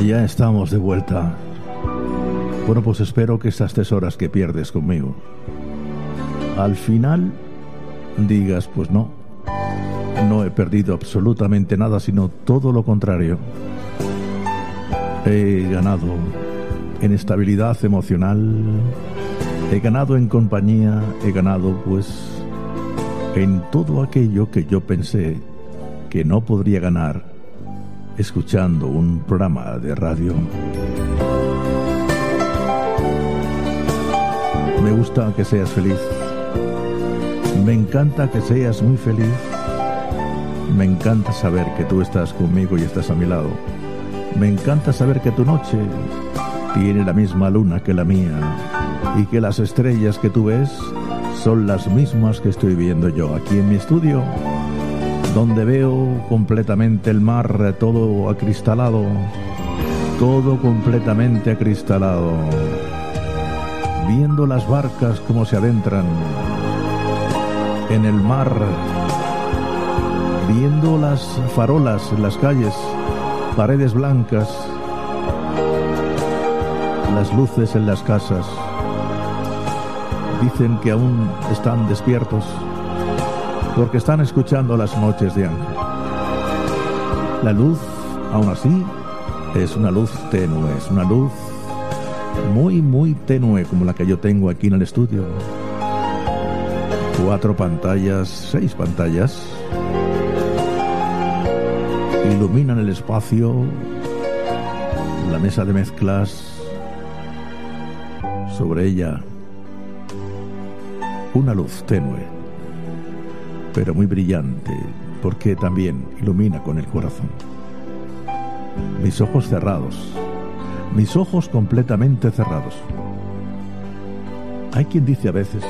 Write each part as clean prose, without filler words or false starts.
Ya estamos de vuelta. Bueno, pues espero que estas 3 horas que pierdes conmigo, al final digas, pues no he perdido absolutamente nada, sino todo lo contrario. He ganado en estabilidad emocional, he ganado en compañía, he ganado pues en todo aquello que yo pensé que no podría ganar escuchando un programa de radio. Me gusta que seas feliz. Me encanta que seas muy feliz. Me encanta saber que tú estás conmigo y estás a mi lado. Me encanta saber que tu noche tiene la misma luna que la mía y que las estrellas que tú ves son las mismas que estoy viendo yo aquí en mi estudio, donde veo completamente el mar, todo acristalado, todo completamente acristalado, viendo las barcas como se adentran en el mar, viendo las farolas en las calles, paredes blancas, las luces en las casas. Dicen que aún están despiertos porque están escuchando las noches de Ángel. La luz, aún así, es una luz tenue, es una luz muy, muy tenue, como la que yo tengo aquí en el estudio. 4 pantallas, 6 pantallas, iluminan el espacio, la mesa de mezclas, sobre ella una luz tenue, pero muy brillante, porque también ilumina con el corazón. Mis ojos cerrados, mis ojos completamente cerrados. Hay quien dice a veces,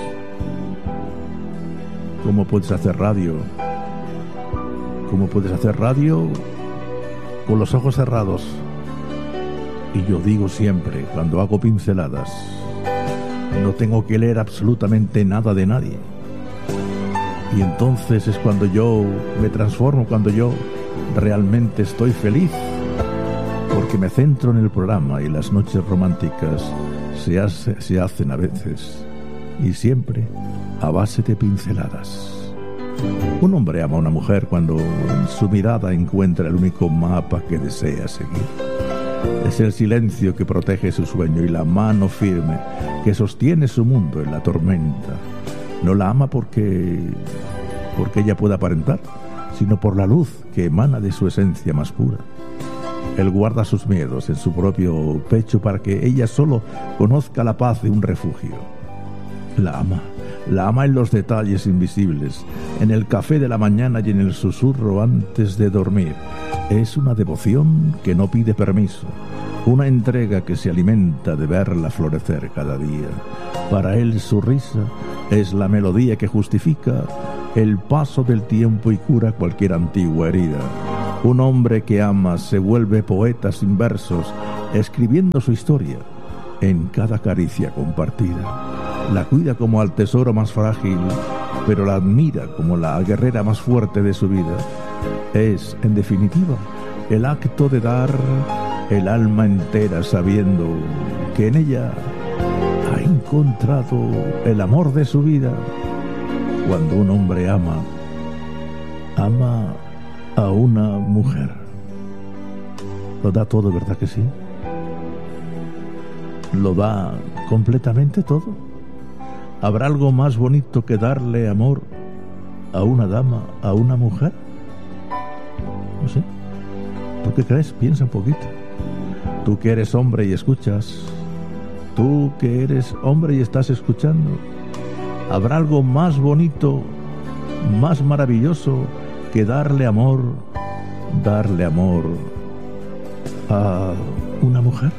¿cómo puedes hacer radio? ¿Cómo puedes hacer radio con los ojos cerrados? Y yo digo siempre, cuando hago pinceladas, no tengo que leer absolutamente nada de nadie. Y entonces es cuando yo me transformo, cuando yo realmente estoy feliz, porque me centro en el programa y las noches románticas se hacen a veces y siempre a base de pinceladas. Un hombre ama a una mujer cuando en su mirada encuentra el único mapa que desea seguir. Es el silencio que protege su sueño y la mano firme que sostiene su mundo en la tormenta. No la ama porque ella pueda aparentar, sino por la luz que emana de su esencia más pura. Él guarda sus miedos en su propio pecho para que ella solo conozca la paz de un refugio. La ama en los detalles invisibles, en el café de la mañana y en el susurro antes de dormir. Es una devoción que no pide permiso, una entrega que se alimenta de verla florecer cada día. Para él su risa es la melodía que justifica el paso del tiempo y cura cualquier antigua herida. Un hombre que ama se vuelve poeta sin versos, escribiendo su historia en cada caricia compartida. La cuida como al tesoro más frágil, pero la admira como la guerrera más fuerte de su vida. Es, en definitiva, el acto de dar el alma entera sabiendo que en ella ha encontrado el amor de su vida. Cuando un hombre ama a una mujer, lo da todo, ¿verdad que sí? Lo da completamente todo. ¿Habrá algo más bonito que darle amor a una dama, a una mujer? No sé. ¿Tú qué crees? Piensa un poquito. Tú que eres hombre y escuchas. Tú que eres hombre y estás escuchando. ¿Habrá algo más bonito, más maravilloso que darle amor a una mujer?